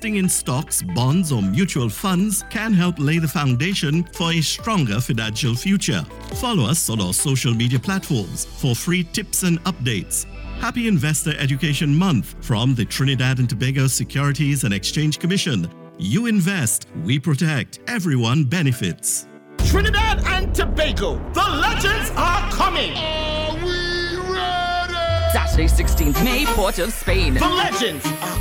Investing in stocks, bonds, or mutual funds can help lay the foundation for a stronger financial future. Follow us on our social media platforms for free tips and updates. Happy Investor Education Month from the Trinidad and Tobago Securities and Exchange Commission. You invest, we protect, everyone benefits. Trinidad and Tobago, the legends are coming! Saturday, 16th May, Port of Spain. The legends